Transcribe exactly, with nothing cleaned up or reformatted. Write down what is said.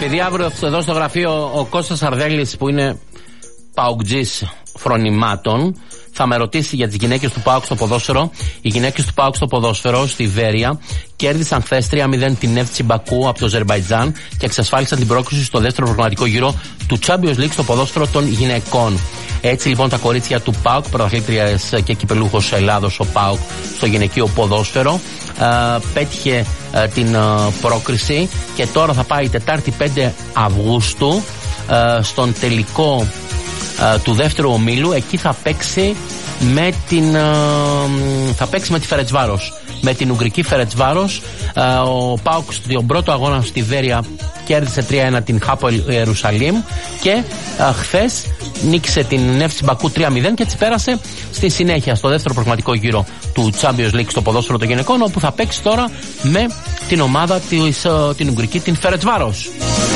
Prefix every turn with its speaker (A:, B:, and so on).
A: Επειδή αύριο εδώ στο γραφείο ο Κώστας Αρδέλης, που είναι παοκτζής φρονημάτων, θα με ρωτήσει για τις γυναίκες του ΠΑΟΚ στο ποδόσφαιρο. Οι γυναίκες του ΠΑΟΚ στο ποδόσφαιρο στη Βέρεια κέρδισαν χθες τρία μηδέν την Νέφτσι Μπακού από το Αζερμπαϊτζάν και εξασφάλισαν την πρόκριση στο δεύτερο προγραμματικό γύρο του Champions League στο ποδόσφαιρο των γυναικών. Έτσι λοιπόν τα κορίτσια του ΠΑΟΚ, πρωταθλήτριας και κυπελούχος Ελλάδος ο ΠΑΟΚ στο γυναικείο ποδόσφαιρο, ε, πέτυχε ε, την ε, πρόκριση και τώρα θα πάει Τετάρτη πέντε Αυγούστου ε, στον τελικό ε, του δεύτερου ομίλου. Εκεί θα παίξει με την ε, θα παίξει με τη Φερετσβάρος, με την Ουγγρική Φερετσβάρος. Ε, ο ΠΑΟΚ στον πρώτο αγώνα στη Βέρεια κέρδισε τρία ένα την Χάποελ Ιερουσαλήμ και ε, χθες νίκησε την Νέφτσι Μπακού τρία μηδέν και έτσι πέρασε στη συνέχεια στο δεύτερο προγραμματικό γύρο του Champions League στο ποδόσφαιρο των γυναικών, όπου θα παίξει τώρα με την ομάδα της, την Ουγγρική, την Φερετσβάρος.